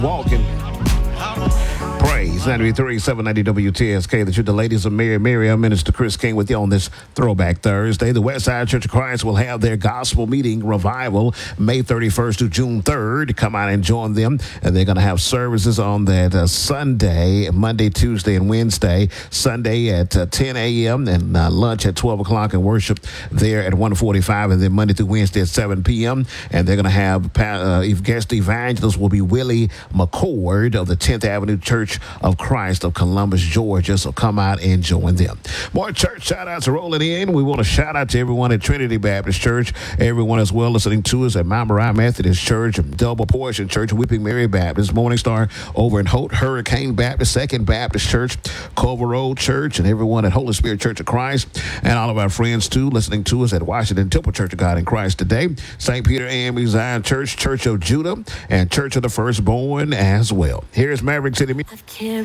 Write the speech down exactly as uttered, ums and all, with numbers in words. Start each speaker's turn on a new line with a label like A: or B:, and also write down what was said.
A: Walking. Praise ninety-three, seven ninety W T S K. The truth, the ladies of Mary, Mary, I'm Minister Chris King with you on this Throwback Thursday. The Westside Church of Christ will have their gospel meeting revival May thirty-first to June third. Come out and join them. And they're going to have services on that uh, Sunday, Monday, Tuesday, and Wednesday. Sunday at uh, ten a.m. and uh, lunch at twelve o'clock and worship there at one forty-five. And then Monday through Wednesday at seven p.m. And they're going to have uh, guest evangelist will be Willie McCord of the tenth Avenue Church of Christ of Columbus, Georgia. So come out and join them. More church shout outs rolling in. We want to shout out to everyone at Trinity Baptist Church, everyone as well listening to us at Mount Moriah Methodist Church, Double Portion Church, Whipping Mary Baptist, Morning Star over in Holt, Hurricane Baptist, Second Baptist Church, Culver Road Church, and everyone at Holy Spirit Church of Christ, and all of our friends too listening to us at Washington Temple Church of God in Christ today, Saint Peter A M E Zion Church, Church of Judah, and Church of the Firstborn as well. Here's Maverick City.